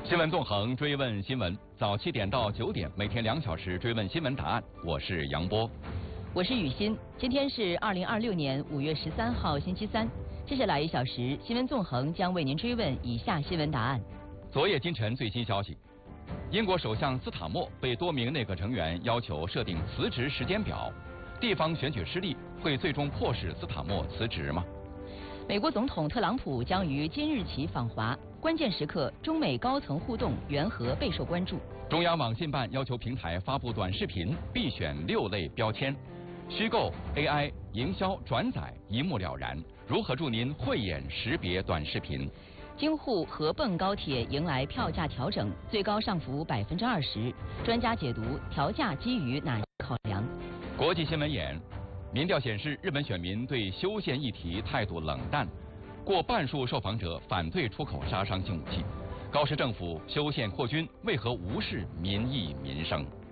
新闻纵横，追问新闻，早7点到9点，每天2小时追问新闻答案。我是杨波， 我是雨欣。今天是2026年5月13号，星期三。接下来1小时，新闻纵横将为您追问以下新闻答案。 昨夜今晨最新消息，英国首相斯塔默被多名内阁成员要求设定辞职时间表，地方选举失利会最终迫使斯塔默辞职吗？ 美国总统特朗普将于今日起访华，关键时刻，中美高层互动缘何备受关注。 中央网信办要求平台发布短视频必选6类标签，虚构、AI、营销、转载一目了然。如何助您慧眼识别短视频？ 京沪合泵高铁迎来票价调整，最高上浮20%。专家解读调价基于哪些考量？ 国际新闻眼，民调显示日本选民对修宪议题态度冷淡，过半数受访者反对出口杀伤性武器。高市政府修宪扩军，为何无视民意民生？